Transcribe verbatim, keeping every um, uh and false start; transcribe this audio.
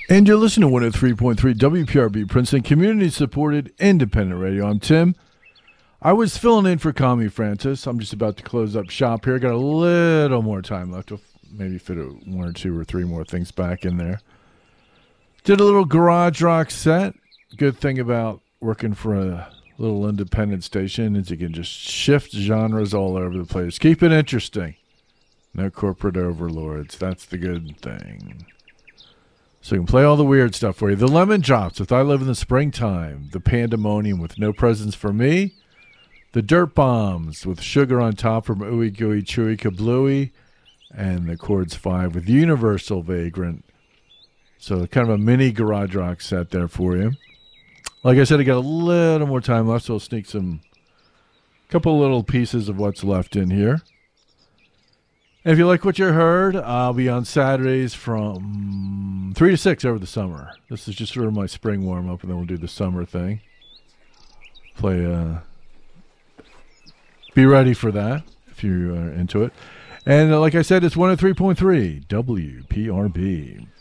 And you're listening to one oh three point three W P R B Princeton, community-supported independent radio. I'm Tim. I was filling in for Kami Francis. I'm just about to close up shop here. Got a little more time left. I'll maybe fit a, one or two or three more things back in there. Did a little garage rock set. Good thing about working for a little independent station is you can just shift genres all over the place. Keep it interesting. No corporate overlords. That's the good thing. So you can play all the weird stuff for you. The Lemon Drops with I Live in the Springtime. The Pandemonium with No Presents for Me. The Dirt Bombs with Sugar on Top from Ooey Gooey Chewy Kablooey. And the Chords five with Universal Vagrant. So kind of a mini garage rock set there for you. Like I said, I got a little more time left, so I'll sneak some couple little pieces of what's left in here. And if you like what you heard, I'll be on Saturdays from three to six over the summer. This is just sort of my spring warm-up, and then we'll do the summer thing. Play, uh, be ready for that if you're uh, into it. And uh, like I said, it's one oh three point three W P R B.